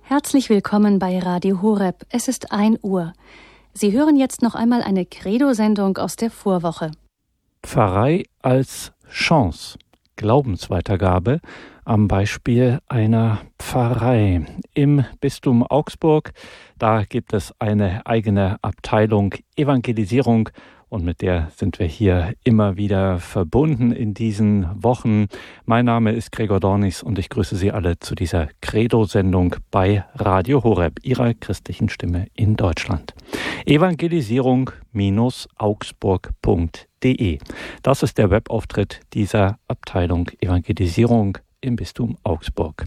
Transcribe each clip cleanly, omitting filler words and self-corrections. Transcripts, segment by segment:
Herzlich willkommen bei Radio Horeb. Es ist 1 Uhr. Sie hören jetzt noch einmal eine Credo-Sendung aus der Vorwoche. Pfarrei als Chance. Glaubensweitergabe am Beispiel einer Pfarrei. Im Bistum Augsburg, da gibt es eine eigene Abteilung Evangelisierung und mit der sind wir hier immer wieder verbunden in diesen Wochen. Mein Name ist Gregor Dornis und ich grüße Sie alle zu dieser Credo-Sendung bei Radio Horeb, Ihrer christlichen Stimme in Deutschland. Evangelisierung-augsburg.de. Das ist der Webauftritt dieser Abteilung Evangelisierung im Bistum Augsburg.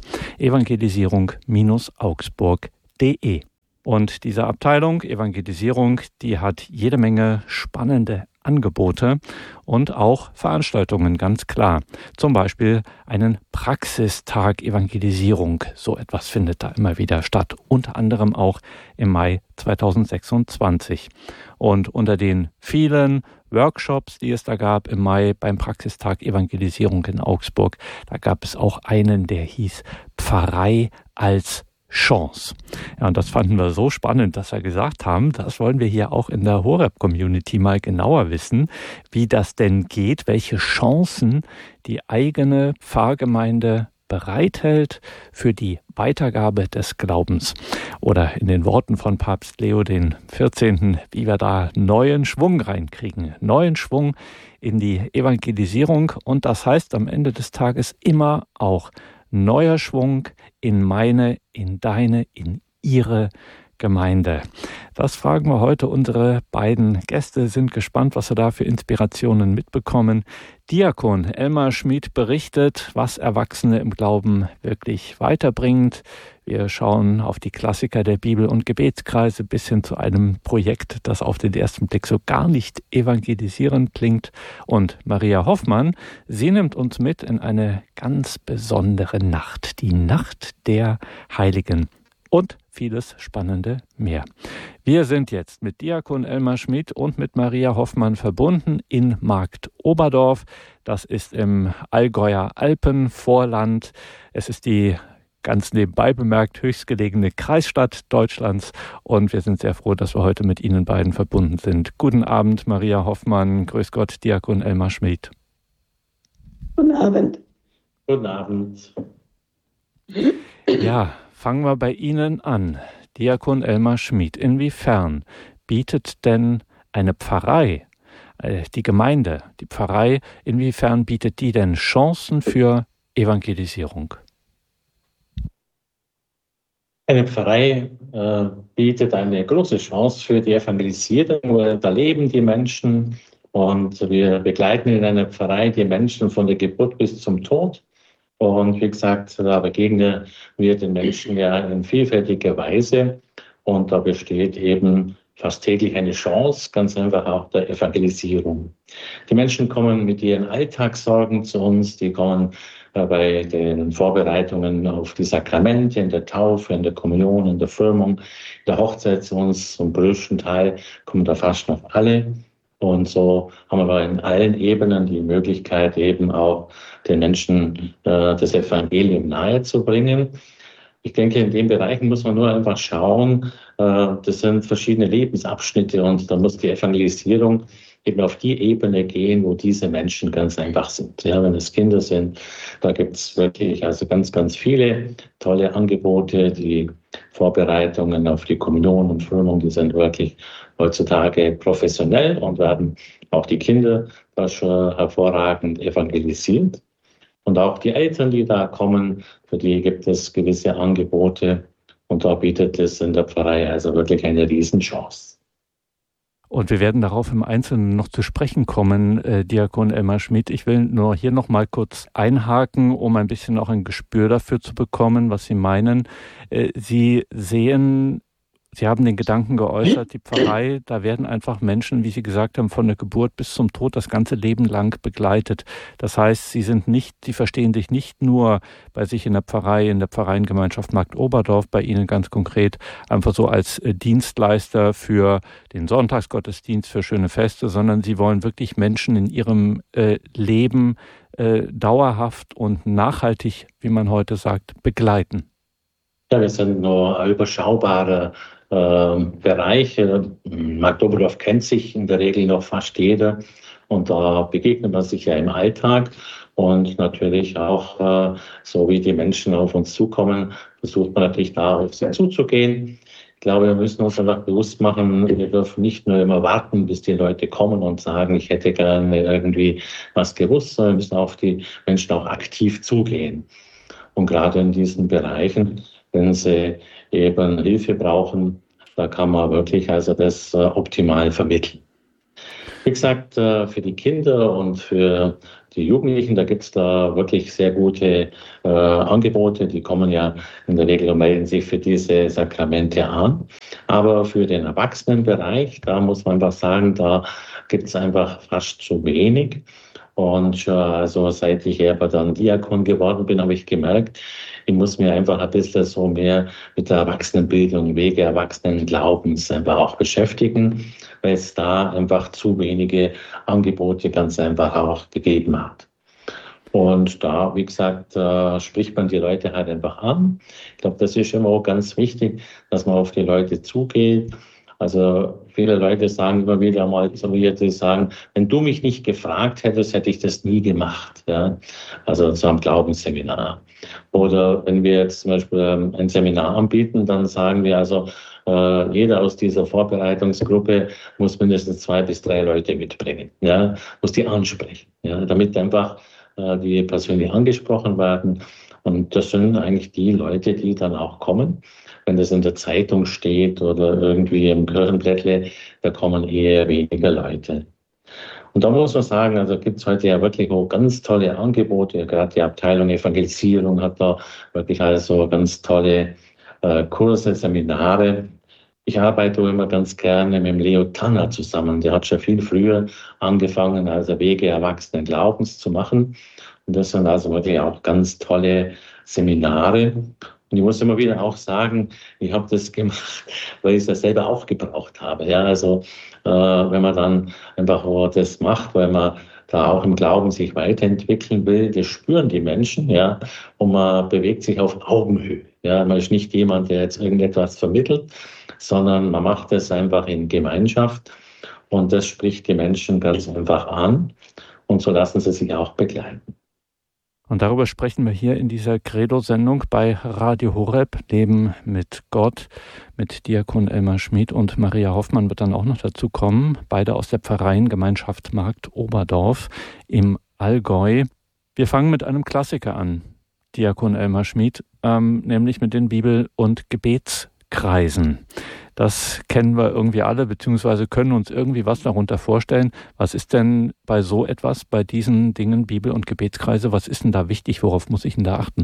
Evangelisierung-augsburg.de. Und diese Abteilung Evangelisierung, die hat jede Menge spannende Angebote und auch Veranstaltungen, ganz klar. Zum Beispiel einen Praxistag Evangelisierung. So etwas findet da immer wieder statt, unter anderem auch im Mai 2026. Und unter den vielen Workshops, die es da gab im Mai beim Praxistag Evangelisierung in Augsburg, da gab es auch einen, der hieß Pfarrei als Chance. Ja, und das fanden wir so spannend, dass wir gesagt haben, das wollen wir hier auch in der Horeb-Community mal genauer wissen, wie das denn geht, welche Chancen die eigene Pfarrgemeinde bereithält für die Weitergabe des Glaubens. Oder in den Worten von Papst Leo XIV., wie wir da neuen Schwung reinkriegen, neuen Schwung in die Evangelisierung. Und das heißt am Ende des Tages immer auch neuer Schwung in meine, in deine, in ihre Gemeinde. Das fragen wir heute unsere beiden Gäste, sind gespannt, was wir da für Inspirationen mitbekommen. Diakon Elmar Schmid berichtet, was Erwachsene im Glauben wirklich weiterbringt. Wir schauen auf die Klassiker der Bibel- und Gebetskreise bis hin zu einem Projekt, das auf den ersten Blick so gar nicht evangelisierend klingt. Und Maria Hoffmann, sie nimmt uns mit in eine ganz besondere Nacht, die Nacht der Heiligen. Und vieles Spannende mehr. Wir sind jetzt mit Diakon Elmar Schmid und mit Maria Hoffmann verbunden in Marktoberdorf. Das ist im Allgäuer Alpenvorland. Es ist die ganz nebenbei bemerkt höchstgelegene Kreisstadt Deutschlands und wir sind sehr froh, dass wir heute mit Ihnen beiden verbunden sind. Guten Abend, Maria Hoffmann. Grüß Gott, Diakon Elmar Schmid. Guten Abend. Guten Abend. Ja, fangen wir bei Ihnen an. Diakon Elmar Schmid, inwiefern bietet denn eine Pfarrei, die Gemeinde, die Pfarrei, inwiefern bietet die denn Chancen für Evangelisierung? Eine Pfarrei bietet eine große Chance für die Evangelisierung. Da leben die Menschen und wir begleiten in einer Pfarrei die Menschen von der Geburt bis zum Tod. Und wie gesagt, da begegnen wir den Menschen ja in vielfältiger Weise. Und da besteht eben fast täglich eine Chance, ganz einfach auch der Evangelisierung. Die Menschen kommen mit ihren Alltagssorgen zu uns, die kommen bei den Vorbereitungen auf die Sakramente, in der Taufe, in der Kommunion, in der Firmung, in der Hochzeit zu uns. Zum größten Teil kommen da fast noch alle. Und so haben wir in allen Ebenen die Möglichkeit, eben auch den Menschen das Evangelium nahezubringen. Ich denke, in den Bereichen muss man nur einfach schauen, das sind verschiedene Lebensabschnitte und da muss die Evangelisierung eben auf die Ebene gehen, wo diese Menschen ganz einfach sind. Ja, wenn es Kinder sind, da gibt es wirklich also ganz, ganz viele tolle Angebote. Die Vorbereitungen auf die Kommunion und Firmung, die sind wirklich heutzutage professionell und werden auch die Kinder da schon hervorragend evangelisiert. Und auch die Eltern, die da kommen, für die gibt es gewisse Angebote und da bietet es in der Pfarrei also wirklich eine Riesenchance. Und wir werden darauf im Einzelnen noch zu sprechen kommen, Diakon Elmar Schmid. Ich will nur hier noch mal kurz einhaken, um ein bisschen auch ein Gespür dafür zu bekommen, was Sie meinen. Sie haben den Gedanken geäußert, die Pfarrei, da werden einfach Menschen, wie Sie gesagt haben, von der Geburt bis zum Tod das ganze Leben lang begleitet. Das heißt, sie verstehen sich nicht nur bei sich in der Pfarrei, in der Pfarreiengemeinschaft Marktoberdorf, bei Ihnen ganz konkret, einfach so als Dienstleister für den Sonntagsgottesdienst, für schöne Feste, sondern sie wollen wirklich Menschen in ihrem Leben dauerhaft und nachhaltig, wie man heute sagt, begleiten. Ja, wir sind nur ein überschaubarer Bereich. Marktoberdorf kennt sich in der Regel noch fast jeder und da begegnet man sich ja im Alltag und natürlich auch, so wie die Menschen auf uns zukommen, versucht man natürlich da auf sie zuzugehen. Ich glaube, wir müssen uns einfach bewusst machen, wir dürfen nicht nur immer warten, bis die Leute kommen und sagen, ich hätte gerne irgendwie was gewusst, sondern wir müssen auf die Menschen auch aktiv zugehen. Und gerade in diesen Bereichen, wenn sie eben Hilfe brauchen, da kann man wirklich also das optimal vermitteln. Wie gesagt, für die Kinder und für die Jugendlichen, da gibt es da wirklich sehr gute Angebote. Die kommen ja in der Regel und melden sich für diese Sakramente an. Aber für den Erwachsenenbereich, da muss man einfach sagen, da gibt es einfach fast zu wenig. Und also seit ich aber dann Diakon geworden bin, habe ich gemerkt, ich muss mir einfach ein bisschen so mehr mit der Erwachsenenbildung, Wege Erwachsenenglaubens einfach auch beschäftigen, weil es da einfach zu wenige Angebote ganz einfach auch gegeben hat. Und da, wie gesagt, spricht man die Leute halt einfach an. Ich glaube, das ist immer auch ganz wichtig, dass man auf die Leute zugeht. Also viele Leute sagen immer wieder mal zu mir, die sagen, wenn du mich nicht gefragt hättest, hätte ich das nie gemacht. Ja? Also zu einem Glaubensseminar. Oder wenn wir jetzt zum Beispiel ein Seminar anbieten, dann sagen wir also, jeder aus dieser Vorbereitungsgruppe muss mindestens 2 bis 3 Leute mitbringen, ja? Muss die ansprechen, ja? Damit einfach die persönlich angesprochen werden. Und das sind eigentlich die Leute, die dann auch kommen. Wenn das in der Zeitung steht oder irgendwie im Kirchenblättle, da kommen eher weniger Leute. Und da muss man sagen, also gibt es heute ja wirklich auch ganz tolle Angebote. Gerade die Abteilung Evangelisierung hat da wirklich also ganz tolle Kurse, Seminare. Ich arbeite immer ganz gerne mit dem Leo Tanner zusammen. Der hat schon viel früher angefangen, also Wege erwachsenen Glaubens zu machen. Und das sind also wirklich auch ganz tolle Seminare. Und ich muss immer wieder auch sagen, ich habe das gemacht, weil ich es ja selber auch gebraucht habe. Ja, also wenn man dann einfach das macht, weil man da auch im Glauben sich weiterentwickeln will, das spüren die Menschen, ja, und man bewegt sich auf Augenhöhe. Ja, man ist nicht jemand, der jetzt irgendetwas vermittelt, sondern man macht es einfach in Gemeinschaft und das spricht die Menschen ganz einfach an und so lassen sie sich auch begleiten. Und darüber sprechen wir hier in dieser Credo-Sendung bei Radio Horeb, Leben mit Gott, mit Diakon Elmar Schmid und Maria Hoffmann wird dann auch noch dazu kommen, beide aus der Pfarreiengemeinschaft Markt Oberdorf im Allgäu. Wir fangen mit einem Klassiker an, Diakon Elmar Schmid, nämlich mit den Bibel- und Gebetskreisen. Das kennen wir irgendwie alle, beziehungsweise können uns irgendwie was darunter vorstellen. Was ist denn bei so etwas, bei diesen Dingen, Bibel- und Gebetskreise, was ist denn da wichtig? Worauf muss ich denn da achten?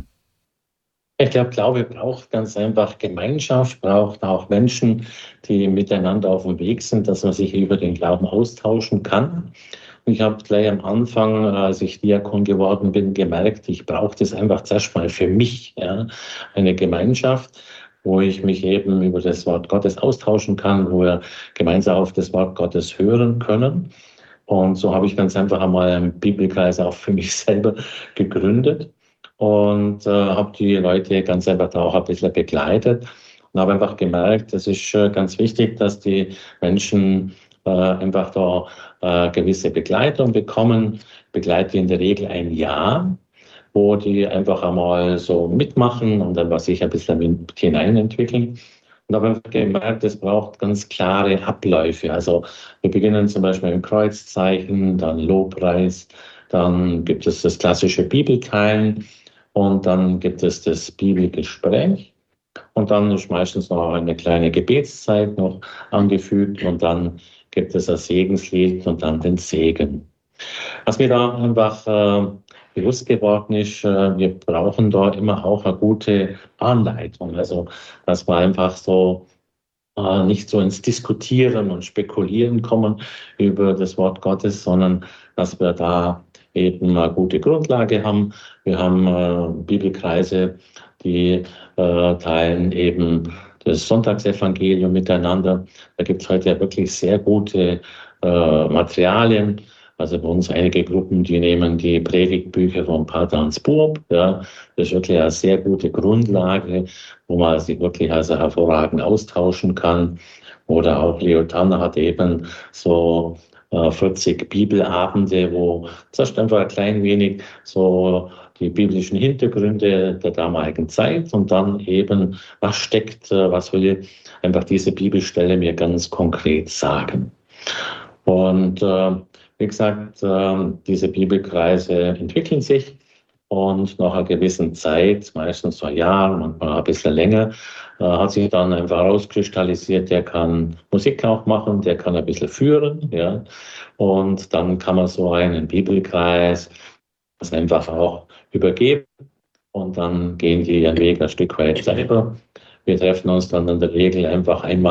Ich Glaube braucht ganz einfach Gemeinschaft, braucht auch Menschen, die miteinander auf dem Weg sind, dass man sich über den Glauben austauschen kann. Und ich habe gleich am Anfang, als ich Diakon geworden bin, gemerkt, ich brauche das einfach zuerst mal für mich, ja, eine Gemeinschaft, wo ich mich eben über das Wort Gottes austauschen kann, wo wir gemeinsam auf das Wort Gottes hören können. Und so habe ich ganz einfach einmal einen Bibelkreis auch für mich selber gegründet und habe die Leute ganz einfach da auch ein bisschen begleitet und habe einfach gemerkt, es ist ganz wichtig, dass die Menschen einfach da gewisse Begleitung bekommen. Ich begleite in der Regel ein Jahr, wo die einfach einmal so mitmachen und dann sich ein bisschen mit hineinentwickeln. Und habe einfach gemerkt, es braucht ganz klare Abläufe. Also wir beginnen zum Beispiel im Kreuzzeichen, dann Lobpreis, dann gibt es das klassische Bibelteilen und dann gibt es das Bibelgespräch. Und dann ist meistens noch eine kleine Gebetszeit noch angefügt und dann gibt es ein Segenslied und dann den Segen. Was mir da einfach bewusst geworden ist, wir brauchen da immer auch eine gute Anleitung. Also, dass wir einfach so nicht so ins Diskutieren und Spekulieren kommen über das Wort Gottes, sondern dass wir da eben eine gute Grundlage haben. Wir haben Bibelkreise, die teilen eben das Sonntagsevangelium miteinander. Da gibt es heute ja wirklich sehr gute Materialien. Also bei uns einige Gruppen, die nehmen die Predigtbücher von Pater Hans Buob. Ja, das ist wirklich eine sehr gute Grundlage, wo man sich wirklich also hervorragend austauschen kann. Oder auch Leo Tanner hat eben so 40 Bibelabende, wo zuerst einfach ein klein wenig so die biblischen Hintergründe der damaligen Zeit und dann eben, was steckt, was will einfach diese Bibelstelle mir ganz konkret sagen. Und wie gesagt, diese Bibelkreise entwickeln sich und nach einer gewissen Zeit, meistens so ein Jahr, manchmal ein bisschen länger, hat sich dann einfach herauskristallisiert, der kann Musik auch machen, der kann ein bisschen führen, ja. Und dann kann man so einen Bibelkreis das einfach auch übergeben und dann gehen die ihren Weg ein Stück weit selber. Wir treffen uns dann in der Regel einfach einmal